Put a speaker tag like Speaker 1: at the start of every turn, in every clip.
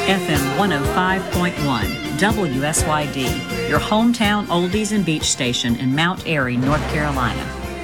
Speaker 1: FM 105.1, WSYD, your hometown oldies and beach station in Mount Airy, North Carolina.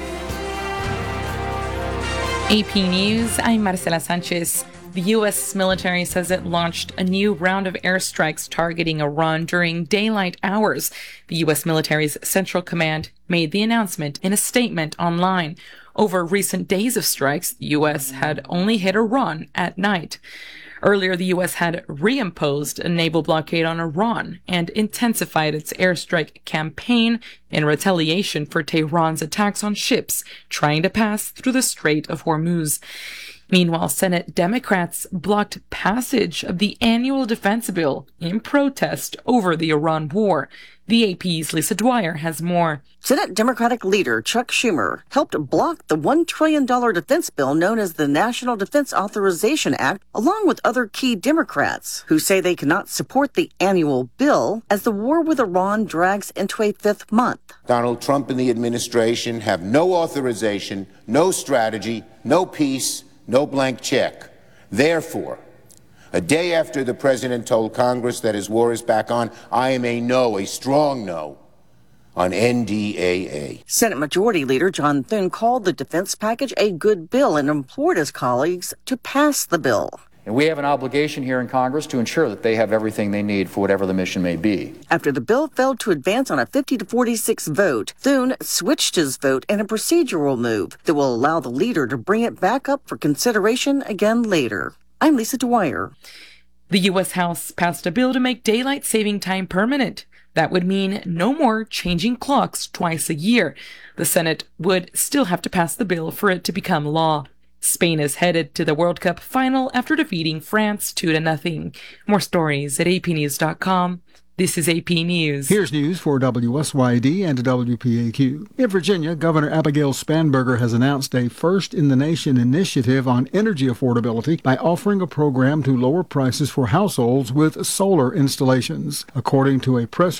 Speaker 2: AP News, I'm Marcela Sanchez. The U.S. military says it launched a new round of airstrikes targeting Iran during daylight hours. The U.S. military's Central Command made the announcement in a statement online. Over recent days of strikes, the U.S. had only hit Iran at night. Earlier, the U.S. had reimposed a naval blockade on Iran and intensified its airstrike campaign in retaliation for Tehran's attacks on ships trying to pass through the Strait of Hormuz. Meanwhile, Senate Democrats blocked passage of the annual defense bill in protest over the Iran war. The AP's Lisa Dwyer has more.
Speaker 3: Senate Democratic leader Chuck Schumer helped block the $1 trillion defense bill known as the National Defense Authorization Act, along with other key Democrats who say they cannot support the annual bill as the war with Iran drags into a fifth month.
Speaker 4: Donald Trump and the administration have no authorization, no strategy, no peace, no blank check. Therefore, a day after the president told Congress that his war is back on, I am a strong no, on NDAA.
Speaker 3: Senate Majority Leader John Thune called the defense package a good bill and implored his colleagues to pass the bill.
Speaker 5: And we have an obligation here in Congress to ensure that they have everything they need for whatever the mission may be.
Speaker 3: After the bill failed to advance on a 50-46 vote, Thune switched his vote in a procedural move that will allow the leader to bring it back up for consideration again later. I'm Lisa Dwyer.
Speaker 2: The U.S. House passed a bill to make daylight saving time permanent. That would mean no more changing clocks twice a year. The Senate would still have to pass the bill for it to become law. Spain is headed to the World Cup final after defeating France 2-0. More stories at apnews.com. This is AP News.
Speaker 6: Here's news for WSYD and WPAQ. In Virginia, Governor Abigail Spanberger has announced a first-in-the-nation initiative on energy affordability by offering a program to lower prices for households with solar installations. According to a press